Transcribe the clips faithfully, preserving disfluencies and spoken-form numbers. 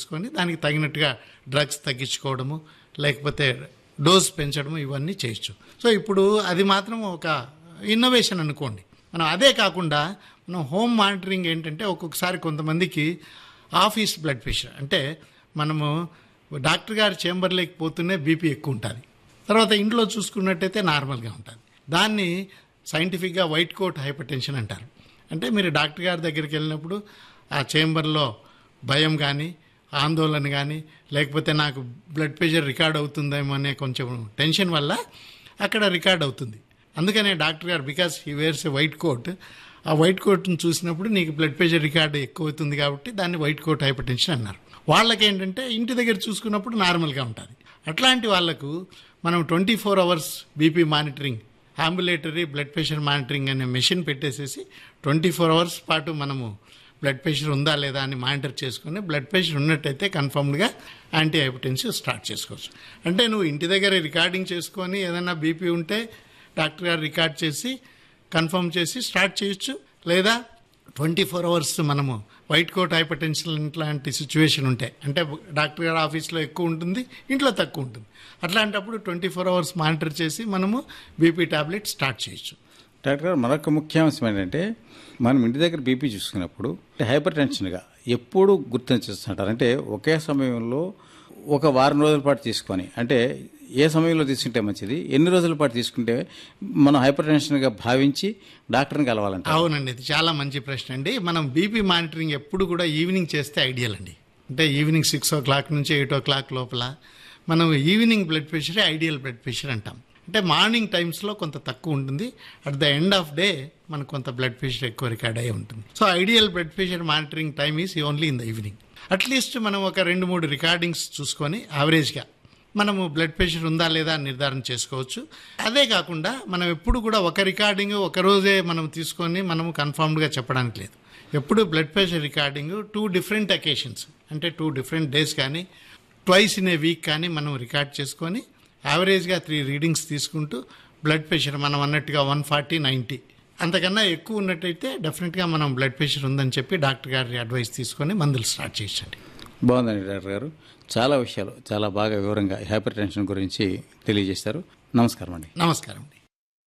చేసుకొని దానికి తగినట్టుగా డ్రగ్స్ తగ్గించుకోవడము, లేకపోతే డోస్ పెంచడము, ఇవన్నీ చేయొచ్చు. సో ఇప్పుడు అది మాత్రం ఒక ఇన్నోవేషన్ అనుకోండి. మనం అదే కాకుండా మనం హోమ్ మానిటరింగ్ ఏంటంటే, ఒక్కొక్కసారి కొంతమందికి ఆఫీస్ బ్లడ్ ప్రెషర్ అంటే మనము డాక్టర్ గారి చేంబర్లోకి పోతూనే బీపీ ఎక్కువ ఉంటుంది, తర్వాత ఇంట్లో చూసుకున్నట్టయితే నార్మల్గా ఉంటుంది. దాన్ని సైంటిఫిక్గా వైట్ కోట్ హైపర్ టెన్షన్ అంటారు. అంటే మీరు డాక్టర్ గారి దగ్గరికి వెళ్ళినప్పుడు ఆ చేంబర్లో భయం కానీ, ఆందోళన కానీ, లేకపోతే నాకు బ్లడ్ ప్రెషర్ రికార్డ్ అవుతుందేమో అనే కొంచెం టెన్షన్ వల్ల అక్కడ రికార్డ్ అవుతుంది. అందుకనే డాక్టర్ గారు, because he wears a white coat, ఆ వైట్ కోట్ను చూసినప్పుడు నీకు బ్లడ్ ప్రెషర్ రికార్డు ఎక్కువ అవుతుంది కాబట్టి దాన్ని వైట్ కోట్ హైపర్ టెన్షన్ అన్నారు. వాళ్ళకి ఏంటంటే ఇంటి దగ్గర చూసుకున్నప్పుడు నార్మల్గా ఉంటుంది. అట్లాంటి వాళ్లకు మనం twenty four hours BP monitoring, ambulatory blood pressure monitoring అనే మెషిన్ పెట్టేసేసి ట్వంటీ ఫోర్ అవర్స్ పాటు మనము బ్లడ్ ప్రెషర్ ఉందా లేదా అని మానిటర్ చేసుకుని, బ్లడ్ ప్రెషర్ ఉన్నట్టయితే కన్ఫర్మ్డ్గా యాంటీ హైపర్టెన్సివ్ స్టార్ట్ చేసుకోవచ్చు. అంటే నువ్వు ఇంటి దగ్గర రికార్డింగ్ చేసుకొని ఏదైనా బీపీ ఉంటే డాక్టర్ గారు రికార్డ్ చేసి కన్ఫర్మ్ చేసి స్టార్ట్ చేయొచ్చు. లేదా ట్వంటీ ఫోర్ అవర్స్ మనము వైట్ కోట్ హైపర్ టెన్షన్ ఇట్లాంటి సిచ్యువేషన్ ఉంటే, అంటే డాక్టర్ గారు ఆఫీస్లో ఎక్కువ ఉంటుంది, ఇంట్లో తక్కువ ఉంటుంది, అట్లాంటప్పుడు ట్వంటీ ఫోర్ అవర్స్ మానిటర్ చేసి మనము బీపీ టాబ్లెట్ స్టార్ట్ చేయొచ్చు. డాక్టర్ గారు, మరొక ముఖ్యాంశం ఏంటంటే, మనం ఇంటి దగ్గర బీపీ చూసుకున్నప్పుడు హైపర్ టెన్షన్గా ఎప్పుడు గుర్తించేస్తుంటారు. అంటే ఒకే సమయంలో ఒక వారం రోజుల పాటు తీసుకొని, అంటే ఏ సమయంలో తీసుకుంటే మంచిది, ఎన్ని రోజుల పాటు తీసుకుంటే మనం హైపర్ టెన్షన్గా భావించి డాక్టర్ని కలవాలంటే? అవునండి, ఇది చాలా మంచి ప్రశ్న అండి. మనం బీపీ మానిటరింగ్ ఎప్పుడు కూడా ఈవినింగ్ చేస్తే ఐడియల్ అండి. అంటే ఈవినింగ్ సిక్స్ ఓ క్లాక్ నుంచి ఎయిట్ ఓ క్లాక్ లోపల మనం evening blood ప్రెషరే ideal blood pressure అంటాం. అంటే మార్నింగ్ టైమ్స్లో కొంత తక్కువ ఉంటుంది, at the end of day మనకు కొంత బ్లడ్ ప్రెషర్ ఎక్కువ రికార్డ్ అయ్యి ఉంటుంది. So ideal blood pressure monitoring time is only in the evening. At least మనం ఒక రెండు మూడు రికార్డింగ్స్ చూసుకొని యావరేజ్గా మనము బ్లడ్ ప్రెషర్ ఉందా లేదా నిర్ధారణ చేసుకోవచ్చు. అదే కాకుండా మనం ఎప్పుడు కూడా ఒక రికార్డింగ్ ఒక రోజే మనం తీసుకొని మనము కన్ఫర్మ్డ్గా చెప్పడానికి లేదు. ఎప్పుడు blood pressure recording two different occasions, అంటే టూ డిఫరెంట్ డేస్ కానీ ట్వైస్ ఇన్ ఏ వీక్ కానీ మనం రికార్డ్ చేసుకొని యావరేజ్గా త్రీ రీడింగ్స్ తీసుకుంటూ బ్లడ్ ప్రెషర్ మనం అన్నట్టుగా వన్ ఫార్టీ నైంటీ అంతకన్నా ఎక్కువ ఉన్నట్టయితే డెఫినెట్గా మనం బ్లడ్ ప్రెషర్ ఉందని చెప్పి డాక్టర్ గారి అడ్వైస్ తీసుకొని మందులు స్టార్ట్ చేయండి. బాగుందండి డాక్టర్ గారు, చాలా విషయాలు చాలా బాగా వివరంగా హైపర్ టెన్షన్ గురించి తెలియజేశారు. నమస్కారం అండి. నమస్కారం అండి.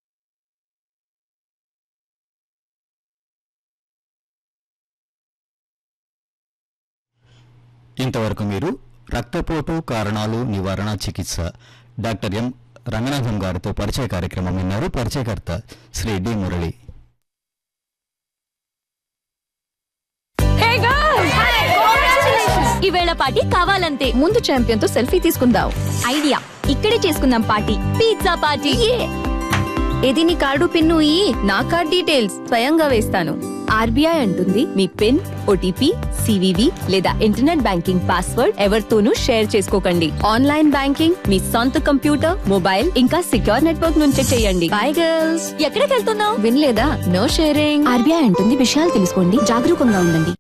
ఇంతవరకు మీరు రక్తపోటు కారణాలు నివారణ చికిత్స డాక్టర్ ఎం రంగనాథం గారితో పరిచయ కార్యక్రమం విన్నారు. పరిచయకర్త శ్రీ డి మురళి. ఈవేళ పార్టీ కావాలంతే. ముందు ఛాంపియన్ తో సెల్ఫీ తీసుకుందాం. ఐడియా, ఇక్కడే చేసుకుందాం పార్టీ. Pizza party. ఇది నీ కార్డు పిన్ను ఇయ్యి, నా కార్డ్ డీటెయిల్స్ స్వయంగా వేస్తాను. ఆర్బీఐ అంటుంది మీ పిన్, ఓటీపీ, సివివి లేదా ఇంటర్నెట్ బ్యాంకింగ్ పాస్వర్డ్ ఎవరితోనూ షేర్ చేసుకోకండి. ఆన్లైన్ బ్యాంకింగ్ మీ సొంత కంప్యూటర్, మొబైల్ ఇంకా సిక్యూర్ నెట్వర్క్ నుంచే చేయండి. By girls. ఎక్కడికి వెళ్తున్నావు? వినలేదా? No sharing. ఆర్బీఐ అంటుంది విషయాలు తెలుసుకోండి, జాగరూకంగా ఉండండి.